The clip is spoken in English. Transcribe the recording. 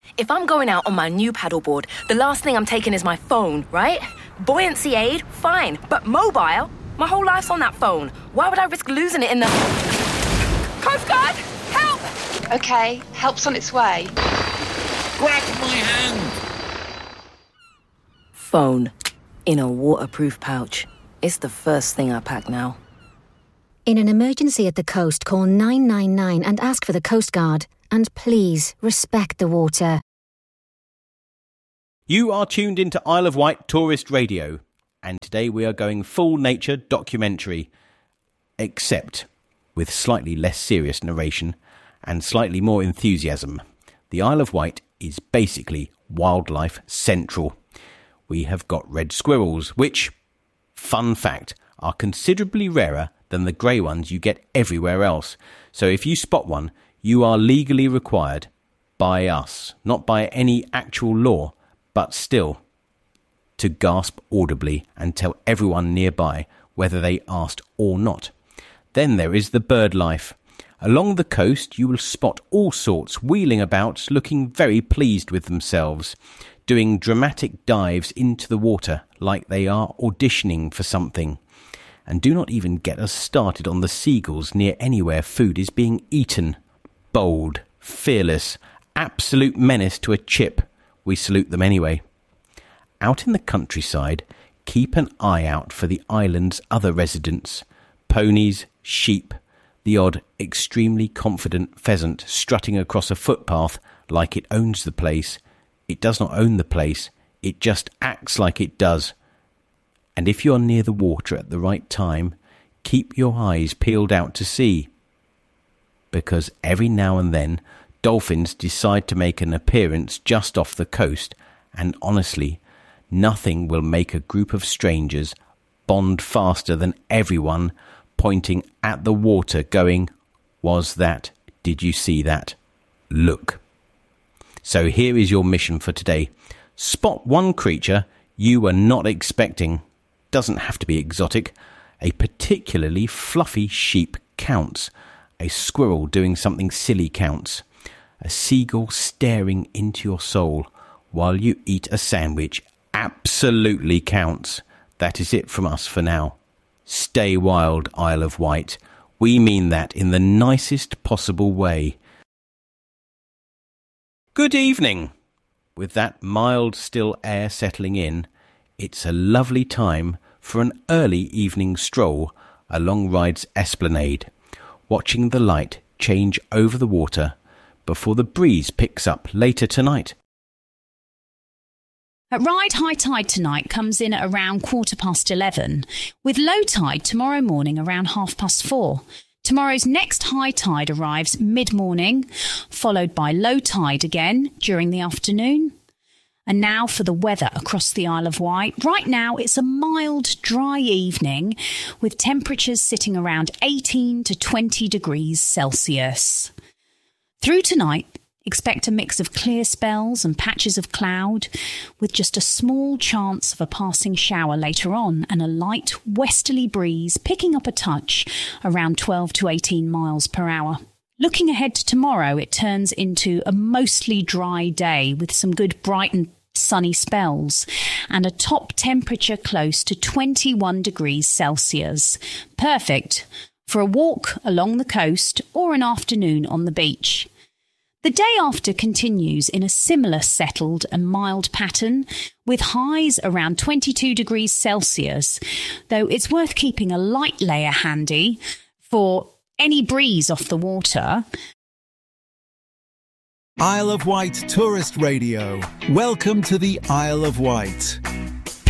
If I'm going out on my new paddleboard, the last thing I'm taking is my phone, right? Buoyancy aid, fine. But mobile? My whole life's on that phone. Why would I risk losing it in the... Coast Guard! Help! OK, help's on its way. Grab my hand! Phone. In a waterproof pouch. It's the first thing I pack now. In an emergency at the coast, call 999 and ask for the Coast Guard. And please, respect the water. You are tuned into Isle of Wight Tourist Radio, and today we are going full nature documentary, except with slightly less serious narration and slightly more enthusiasm. The Isle of Wight is basically wildlife central. We have got red squirrels, which, fun fact, are considerably rarer than the grey ones you get everywhere else. So if you spot one, you are legally required by us, not by any actual law, but still, to gasp audibly and tell everyone nearby whether they asked or not. Then there is the bird life. Along the coast you will spot all sorts wheeling about, looking very pleased with themselves, doing dramatic dives into the water like they are auditioning for something. And do not even get us started on the seagulls near anywhere food is being eaten. Bold, fearless, absolute menace to a chip. We salute them anyway. Out in the countryside, keep an eye out for the island's other residents. Ponies, sheep, the odd extremely confident pheasant strutting across a footpath like it owns the place. It does not own the place, it just acts like it does. And if you're near the water at the right time, keep your eyes peeled out to sea. Because every now and then, dolphins decide to make an appearance just off the coast, and honestly, nothing will make a group of strangers bond faster than everyone pointing at the water going, "Was that? Did you see that? Look." So here is your mission for today. Spot one creature you were not expecting. Doesn't have to be exotic. A particularly fluffy sheep counts. A squirrel doing something silly counts. A seagull staring into your soul while you eat a sandwich absolutely counts. That is it from us for now. Stay wild, Isle of Wight. We mean that in the nicest possible way. Good evening. With that mild, still air settling in, it's a lovely time for an early evening stroll along Ryde's Esplanade, watching the light change over the water before the breeze picks up later tonight. At Ryde, high tide tonight comes in at around 11:15, with low tide tomorrow morning around 4:30. Tomorrow's next high tide arrives mid-morning, followed by low tide again during the afternoon. And now for the weather across the Isle of Wight. Right now, it's a mild, dry evening with temperatures sitting around 18 to 20 degrees Celsius. Through tonight, expect a mix of clear spells and patches of cloud, with just a small chance of a passing shower later on and a light westerly breeze picking up a touch around 12 to 18 miles per hour. Looking ahead to tomorrow, it turns into a mostly dry day with some good bright and sunny spells and a top temperature close to 21 degrees Celsius. Perfect for a walk along the coast or an afternoon on the beach. The day after continues in a similar settled and mild pattern, with highs around 22 degrees Celsius, though it's worth keeping a light layer handy for any breeze off the water. Isle of Wight Tourist Radio. Welcome to the Isle of Wight.